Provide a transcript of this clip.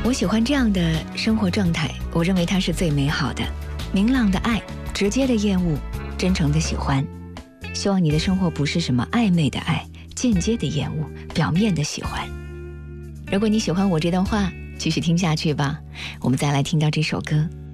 我喜欢这样的生活状态，我认为它是最美好的。明朗的爱，直接的厌恶，真诚的喜欢。希望你的生活不是什么暧昧的爱，间接的厌恶，表面的喜欢。如果你喜欢我这段话，继续听下去吧。我们再来听到这首歌。